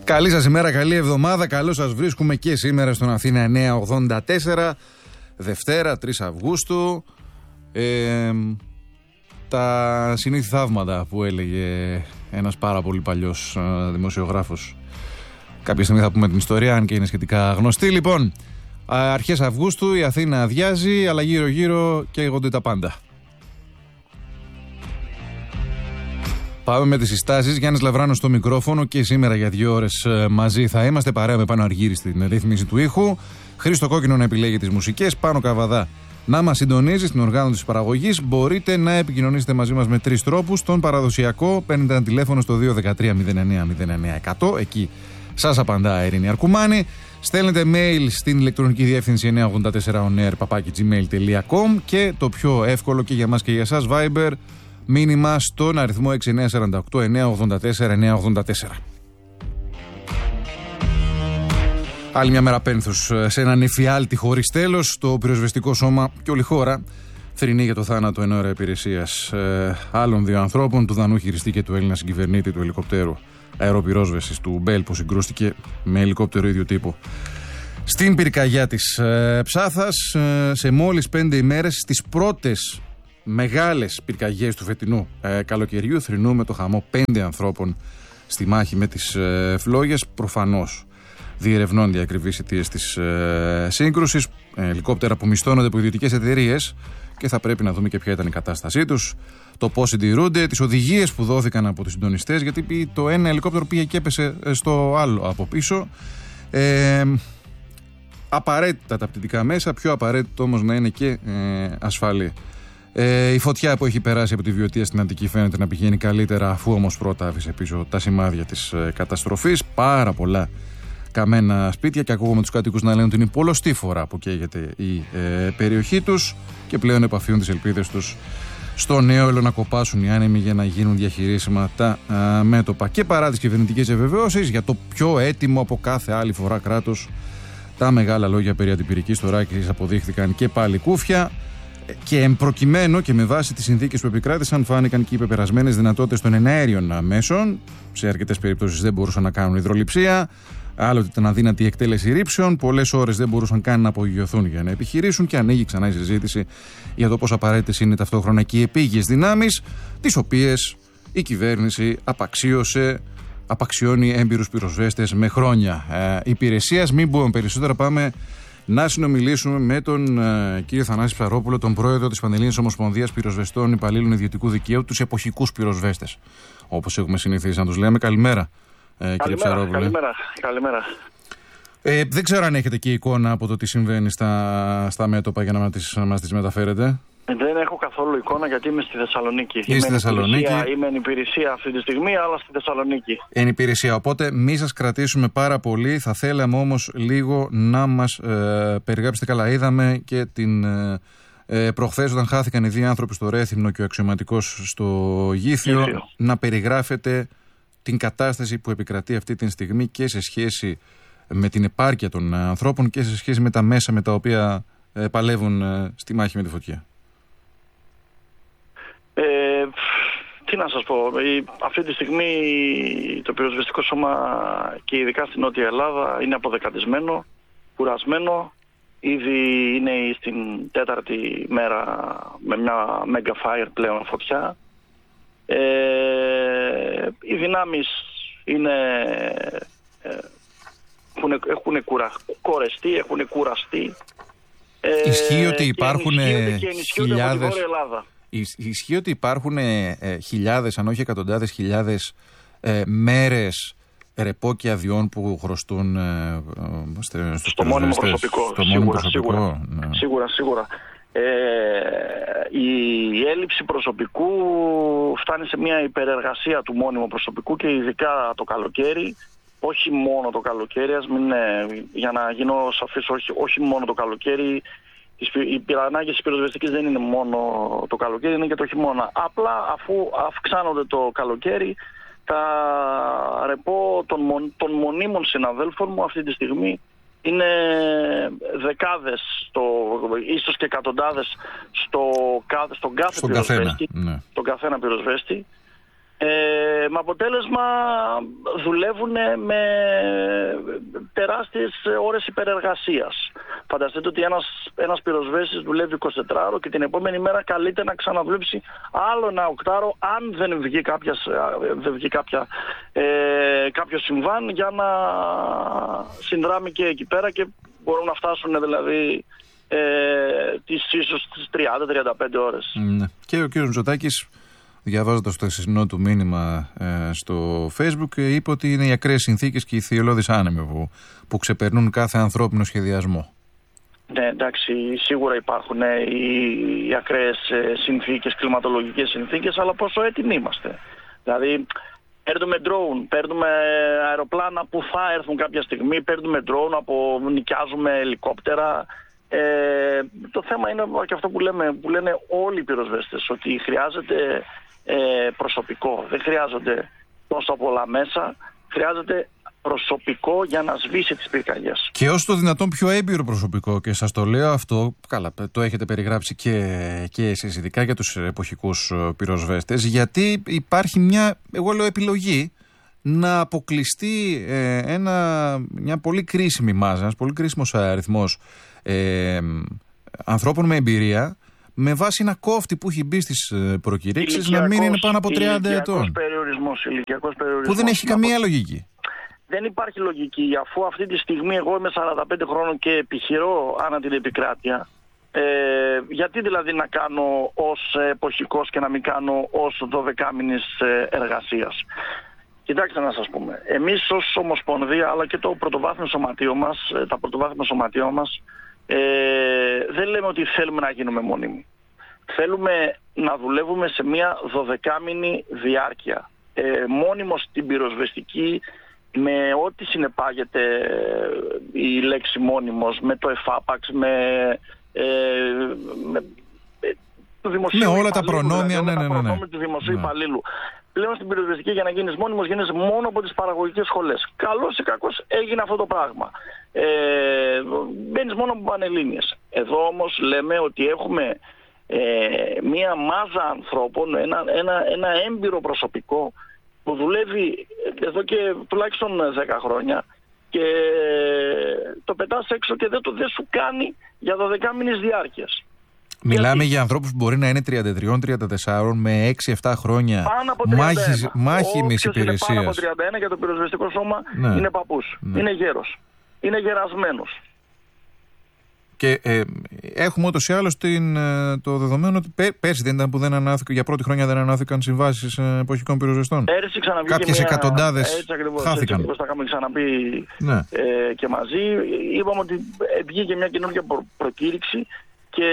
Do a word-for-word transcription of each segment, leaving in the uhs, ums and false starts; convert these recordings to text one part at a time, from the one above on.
Καλή σας ημέρα, καλή εβδομάδα. Καλώς σας βρίσκουμε και σήμερα στον Αθήνα εννιακόσια ογδόντα τέσσερα, Δευτέρα, τρεις Αυγούστου. Ε, τα συνήθη θαύματα που έλεγε ένας πάρα πολύ παλιός ε, δημοσιογράφος. Κάποια στιγμή θα πούμε την ιστορία, αν και είναι σχετικά γνωστή. Λοιπόν, αρχές Αυγούστου η Αθήνα αδειάζει, αλλά γύρω-γύρω καίγονται τα πάντα. Πάμε με τις συστάσεις. Γιάννης Λαβράνος στο μικρόφωνο και σήμερα για δύο ώρες μαζί θα είμαστε. Παρέα με Πάνο Αργύρη στην ρύθμιση του ήχου. Χρήστο Κόκκινο να επιλέγει τις μουσικές. Πάνο Καβαδά να μας συντονίζει στην οργάνωση της παραγωγής. Μπορείτε να επικοινωνήσετε μαζί μας με τρεις τρόπους. Τον παραδοσιακό, παίρνετε ένα τηλέφωνο στο δύο ένα τρία μηδέν εννέα μηδέν εννέα εκατό. Εκεί σας απαντά η Ειρήνη Αρκουμάνη. Στέλνετε mail στην ηλεκτρονική διεύθυνση εννιακόσια ογδόντα τέσσερα onair παπάκι gmail τελεία com και το πιο εύκολο και για μας και για εσάς Viber, μήνυμα στον αριθμό έξι εννέα τέσσερα οκτώ εννέα ογδόντα τέσσερα εννέα ογδόντα τέσσερα. Άλλη μια μέρα πένθους σε έναν εφιάλτη χωρίς τέλος. Το πυροσβεστικό σώμα και όλη η χώρα θρηνεί για το θάνατο εν ώρα υπηρεσίας ε, άλλων δύο ανθρώπων, του Δανού χειριστή και του Έλληνα συγκυβερνήτη του ελικοπτέρου αεροπυρόσβεσης του Μπέλ, που συγκρούστηκε με ελικόπτερο ίδιου τύπου στην πυρκαγιά της ε, Ψάθας. Ε, σε μόλις πέντε ημέρες, στις πρώτες μεγάλες πυρκαγιές του φετινού ε, καλοκαιριού, θρηνούμε το χαμό πέντε ανθρώπων στη μάχη με τις ε, φλόγες. Προφανώς διερευνώνται οι ακριβείς αιτίες της ε, σύγκρουσης. Ε, ελικόπτερα που μισθώνονται από ιδιωτικές εταιρείες και θα πρέπει να δούμε και ποια ήταν η κατάστασή τους, το πώς συντηρούνται, τις οδηγίες που δόθηκαν από τους συντονιστές, γιατί το ένα ελικόπτερο πήγε και έπεσε στο άλλο από πίσω. Ε, απαραίτητα τα πτυτικά μέσα, πιο απαραίτητο όμως να είναι και ε, ασφαλή. Ε, η φωτιά που έχει περάσει από τη Βιωτία στην Αττική φαίνεται να πηγαίνει καλύτερα, αφού όμως πρώτα άφησε πίσω τα σημάδια της ε, καταστροφής. Πάρα πολλά καμένα σπίτια και ακούγουμε τους κατοίκους να λένε ότι είναι πολλοστή φορά που καίγεται η ε, περιοχή τους και πλέον επαφίουν τις ελπίδες τους στο νέο έλλο να κοπάσουν οι άνεμοι για να γίνουν διαχειρίσιμα τα α, μέτωπα. Και παρά τις κυβερνητικές ευεβαιώσεις για το πιο έτοιμο από κάθε άλλη φορά κράτος, τα μεγάλα λόγια περί αντιπυρικής θωράκισης αποδείχθηκαν και πάλι κούφια. Και εμπροκειμένου και με βάση τις συνθήκες που επικράτησαν, φάνηκαν και οι πεπερασμένες δυνατότητες των εναέριων μέσων. Σε αρκετές περιπτώσεις δεν μπορούσαν να κάνουν υδρολειψία. Άλλοτε ήταν αδύνατη η εκτέλεση ρήψεων. Πολλές ώρες δεν μπορούσαν καν να απογειωθούν για να επιχειρήσουν. Και ανοίγει ξανά η συζήτηση για το πόσο απαραίτητες είναι ταυτόχρονα και οι επίγειες δυνάμεις, τις οποίες η κυβέρνηση απαξίωσε, απαξιώνει έμπειρους πυροσβέστες με χρόνια ε, υπηρεσίας. Μην πούμε περισσότερα, πάμε να συνομιλήσουμε με τον ε, κύριο Θανάση Ψαρόπουλο, τον πρόεδρο της Πανελλήνιας Ομοσπονδίας Πυροσβεστών Υπαλλήλων Ιδιωτικού Δικαίου, τους εποχικούς πυροσβέστες, όπως έχουμε συνηθίσει να τους λέμε. Καλημέρα, ε, κύριε Ψαρόπουλο. Καλημέρα. Καλημέρα. Ε, δεν ξέρω αν έχετε και εικόνα από το τι συμβαίνει στα, στα μέτωπα για να, τις, να μας τις μεταφέρετε. Δεν έχω καθόλου εικόνα γιατί είμαι στη Θεσσαλονίκη. Είμαι στη Θεσσαλονίκη. Υπηρεσία, είμαι εν υπηρεσία αυτή τη στιγμή, αλλά στη Θεσσαλονίκη. Εν υπηρεσία. Οπότε μη σας κρατήσουμε πάρα πολύ. Θα θέλαμε όμως λίγο να μας ε, περιγράψετε καλά. Είδαμε και την ε, ε, προχθές όταν χάθηκαν οι δύο άνθρωποι στο Ρέθυμνο και ο αξιωματικός στο Γήθιο, Γήθιο, να περιγράφετε την κατάσταση που επικρατεί αυτή τη στιγμή και σε σχέση με την επάρκεια των ανθρώπων και σε σχέση με τα μέσα με τα οποία ε, παλεύουν ε, στη μάχη με τη φωτιά. Ε, τι να σας πω, η, αυτή τη στιγμή το πυροσβεστικό σώμα και ειδικά στην Νότια Ελλάδα είναι αποδεκατισμένο, κουρασμένο. Ήδη είναι στην τέταρτη μέρα με μια mega fire πλέον φωτιά. Ε, οι δυνάμεις είναι, ε, έχουν, έχουν κουρα, κορεστεί, έχουν κουραστεί. Ε, Ισχύει ότι υπάρχουν χιλιάδες... Ελλάδα. Ισχύει ότι υπάρχουν ε, ε, χιλιάδες, αν όχι εκατοντάδες χιλιάδες ε, μέρες ρεπό και αδειών που χρωστούν ε, ε, στους στο μόνιμο προσωπικό. Στο σίγουρα, μόνιμο προσωπικό. Σίγουρα, Ναι. σίγουρα, σίγουρα. Ε, η έλλειψη προσωπικού φτάνει σε μια υπερεργασία του μόνιμου προσωπικού και ειδικά το καλοκαίρι. Όχι μόνο το καλοκαίρι, ας μην, ε, για να γίνω σαφής, όχι, όχι μόνο το καλοκαίρι. Οι ανάγκες της πυροσβεστικής δεν είναι μόνο το καλοκαίρι, είναι και το χειμώνα. Απλά αφού αυξάνονται το καλοκαίρι, τα ρεπό των, μον, των μονίμων συναδέλφων μου αυτή τη στιγμή είναι δεκάδες, στο, ίσως και εκατοντάδες στο, στον κάθε στον πυροσβέστη, καθένα, ναι. τον καθένα πυροσβέστη. Ε, Ε, με αποτέλεσμα δουλεύουν με τεράστιες ώρες υπερεργασίας. Φανταστείτε ότι ένας, ένας πυροσβέστης δουλεύει εικοσιτετρά ώρο και την επόμενη μέρα καλείται να ξαναδουλέψει άλλο ένα οκτάωρο αν δεν βγει, κάποια, δεν βγει κάποια, ε, κάποιο συμβάν για να συνδράμει και εκεί πέρα, και μπορούν να φτάσουν δηλαδή ε, τις, ίσως τις τριάντα με τριάντα πέντε ώρες. Ναι. Και ο κ. Μητσοτάκης, διαβάζοντας το χθεσινό του μήνυμα ε, στο Facebook, είπε ότι είναι οι ακραίες συνθήκες και οι θυελλώδεις άνεμοι που, που ξεπερνούν κάθε ανθρώπινο σχεδιασμό. Ναι, εντάξει, σίγουρα υπάρχουν ε, οι, οι ακραίες ε, συνθήκες, κλιματολογικές συνθήκες, αλλά πόσο έτοιμοι είμαστε. Δηλαδή, παίρνουμε drone, παίρνουμε αεροπλάνα που θα έρθουν κάποια στιγμή, παίρνουμε drone, από, νοικιάζουμε ελικόπτερα. Ε, το θέμα είναι και αυτό που, λέμε, που λένε όλοι οι πυροσβέστες, ότι χρειάζεται ε, προσωπικό. Δεν χρειάζονται τόσο πολλά μέσα, χρειάζεται προσωπικό για να σβήσει τις πυρκαγιές. Και όσο το δυνατόν πιο έμπειρο προσωπικό, και σας το λέω αυτό, καλά, το έχετε περιγράψει και, και εσείς, ειδικά για τους εποχικούς πυροσβέστες, γιατί υπάρχει μια, εγώ λέω, επιλογή να αποκλειστεί ε, ένα, μια πολύ κρίσιμη μάζα, ένας πολύ κρίσιμος αριθμός ε, ανθρώπων με εμπειρία, με βάση ένα κόφτη που έχει μπει στις προκηρύξεις να μην είναι πάνω από τριάντα ετών. Περιορισμός, ηλικιακός περιορισμός. Που δεν έχει καμία λογική. Δεν υπάρχει λογική, αφού αυτή τη στιγμή εγώ είμαι σαράντα πέντε χρόνων και επιχειρώ ανά την επικράτεια. Ε, γιατί δηλαδή να κάνω ως εποχικός και να μην κάνω ως δωδεκάμηνης εργασίας? Κοιτάξτε να σας πούμε, εμείς ως Ομοσπονδία, αλλά και το πρωτοβάθμιο σωματείο μας, τα πρωτοβάθμια σωματείο μας, ε, δεν λέμε ότι θέλουμε να γίνουμε μόνιμοι. Θέλουμε να δουλεύουμε σε μια δωδεκάμηνη διάρκεια. Ε, μόνιμος στην πυροσβεστική, με ό,τι συνεπάγεται η λέξη μόνιμος, με το εφάπαξ, με, ε, με, με του δημοσίου ναι, όλα τα προνόμια, δηλαδή, ναι, ναι, ναι, ναι. με του δημοσίου ναι. υπαλλήλου. Πλέον στην πυροσβεστική, για να γίνεις μόνιμος, γίνεις μόνο από τις παραγωγικές σχολές. Καλώς ή κακώς έγινε αυτό το πράγμα. Ε, μπαίνεις μόνο από πανελλήνιες. Εδώ όμως λέμε ότι έχουμε ε, μία μάζα ανθρώπων, ένα, ένα, ένα έμπειρο προσωπικό που δουλεύει εδώ και τουλάχιστον δέκα χρόνια και το πετάς έξω και δεν, το, δεν σου κάνει για δωδεκάμηνες διάρκειας. Μιλάμε γιατί? Για ανθρώπους που μπορεί να είναι τριάντα τρία τριάντα τέσσερα με έξι εφτά χρόνια μάχημης υπηρεσίας. Πάνω από τριάντα ένα για το πυροσβεστικό σώμα ναι. είναι παππούς, ναι. είναι γέρος, είναι γερασμένος. Και ε, έχουμε ούτως ή άλλως το δεδομένο ότι πέ, πέρσι δεν ήταν που δεν ανάθηκαν, για πρώτη χρόνια δεν ανάθηκαν συμβάσεις ε, εποχικών πυροσβεστών. Πέρσι κάποιες μια, εκατοντάδες έτσι ακριβώς, χάθηκαν. Έτσι, όπως τα είχαμε ξαναπεί ναι. ε, και μαζί. Είπαμε ότι βγήκε μια καινούργια προ, προκήρυξη και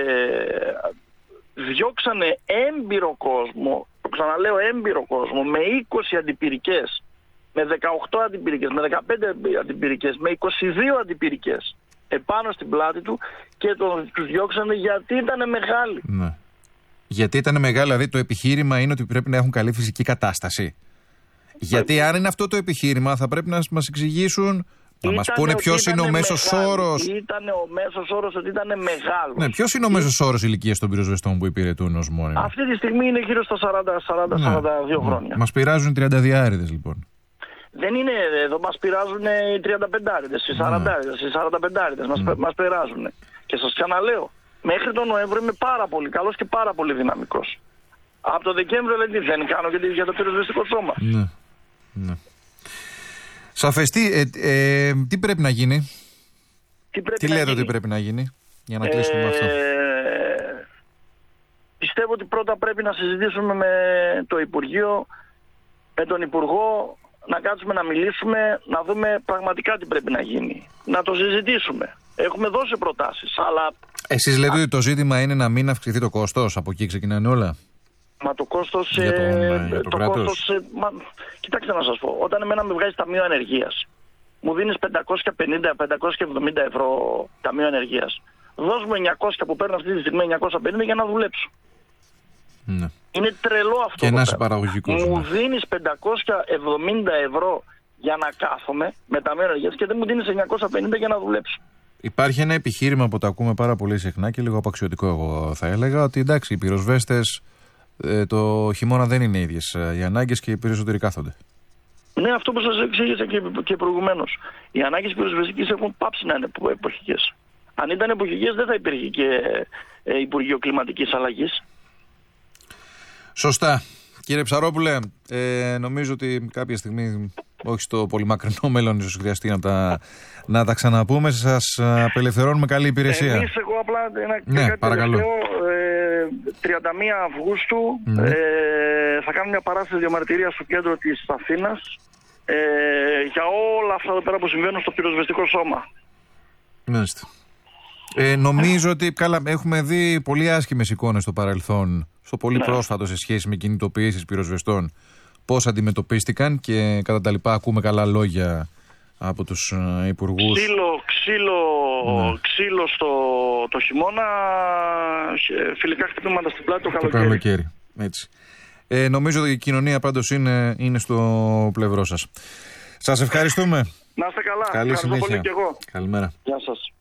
διώξανε έμπειρο κόσμο, το ξαναλέω έμπειρο κόσμο, με είκοσι αντιπυρικές, με δεκαοκτώ αντιπυρικές, με δεκαπέντε αντιπυρικές, με είκοσι δύο αντιπυρικές επάνω στην πλάτη του και τον, τους διώξανε γιατί ήταν μεγάλοι. Ναι. Γιατί ήταν μεγάλοι, δηλαδή το επιχείρημα είναι ότι πρέπει να έχουν καλή φυσική κατάσταση. Γιατί αν είναι αυτό το επιχείρημα θα πρέπει να μας εξηγήσουν, να μας πούνε ποιος είναι ο μέσος όρος. Ήταν ο μέσος όρος ότι ήταν μεγάλος. Ναι, ποιος είναι ο μέσος όρος ηλικίας των πυροσβεστών που υπηρετούν ως μόνιμοι? Αυτή τη στιγμή είναι γύρω στα σαράντα σαράντα σαράντα δύο ναι. χρόνια. Μας πειράζουν τριανταδιάριδες λοιπόν. Δεν είναι, εδώ μας πειράζουν οι τριανταπεντάριδες, οι σαραντάριδες, οι σαρανταπεντάριδες, μας, mm. μας πειράζουν. Και σας ξαναλέω, μέχρι τον Νοέμβριο είμαι πάρα πολύ καλός και πάρα πολύ δυναμικός. Από το Δεκέμβριο δηλαδή δεν κάνω για, για το πυροσβεστικό σώμα. Ναι, ναι. Σαφεστή, ε, ε, τι πρέπει να γίνει, τι, πρέπει τι να λέτε γίνει? ότι πρέπει να γίνει, για να κλείσουμε ε, αυτό. Πιστεύω ότι πρώτα πρέπει να συζητήσουμε με το Υπουργείο, με τον Υπουργό, να κάτσουμε να μιλήσουμε, να δούμε πραγματικά τι πρέπει να γίνει. Να το συζητήσουμε. Έχουμε δώσει προτάσεις, αλλά... Εσείς λέτε ότι το ζήτημα είναι να μην αυξηθεί το κόστος, από εκεί ξεκινάνε όλα. Μα το κόστος... Για τον, ε, για το το κόστος ε, μα, κοιτάξτε να σας πω, όταν εμένα με βγάζει ταμείο ανεργίας, μου δίνεις πεντακόσια πενήντα με πεντακόσια εβδομήντα ευρώ ταμείο ανεργίας. Δώσ' μου εννιακόσια που παίρνω αυτή τη στιγμή, εννιακόσια πενήντα για να δουλέψω. Ναι. Είναι τρελό αυτό. Και ένας παραγωγικός. Μου ναι. δίνεις πεντακόσια εβδομήντα ευρώ για να κάθομαι με ταμείο ανεργίας και δεν μου δίνεις εννιακόσια πενήντα για να δουλέψω. Υπάρχει ένα επιχείρημα που το ακούμε πάρα πολύ συχνά και λίγο απαξιωτικό, εγώ θα έλεγα, ότι εντάξει, οι πυροσβέστες ε, το χειμώνα δεν είναι ίδιες οι ανάγκες και οι περισσότεροι κάθονται. Ναι, αυτό που σας εξήγησα και, και προηγουμένως. Οι ανάγκες πυροσβεστικής έχουν πάψει να είναι εποχικές. Αν ήταν εποχικές δεν θα υπήρχε και ε, Υπουργείο Κλιματικής Αλλαγής. Σωστά. Κύριε Ψαρόπουλε, ε, νομίζω ότι κάποια στιγμή, όχι στο πολύ μακρινό μέλλον, ίσως χρειαστεί να τα, να τα ξαναπούμε. Σας απελευθερώνουμε, καλή υπηρεσία. Εμείς, εγώ απλά ένα ναι, κάτι παρακαλώ. τελευταίο, ε, τριάντα μία Αυγούστου ναι. ε, θα κάνουμε μια παράσταση διαμαρτυρίας στο κέντρο της Αθήνας ε, για όλα αυτά εδώ πέρα που συμβαίνουν στο πυροσβεστικό σώμα. Μάλιστα. Ε, νομίζω ότι καλά, έχουμε δει πολύ άσχημες εικόνες στο παρελθόν, στο πολύ ναι. πρόσφατο σε σχέση με κινητοποιήσεις πυροσβεστών, πώς αντιμετωπίστηκαν και κατά τα λοιπά ακούμε καλά λόγια από τους uh, υπουργούς. Ξύλο, ξύλο, ναι. ξύλο στο το χειμώνα, φιλικά χτυπήματα στην πλάτη το καλοκαίρι. Το καλοκαίρι, έτσι. Ε, νομίζω ότι η κοινωνία πάντως είναι, είναι στο πλευρό σας. Σας ευχαριστούμε. Να είστε καλά. Καλή συνέχεια. Πολύ και εγώ. Καλημέρα. Γεια σας.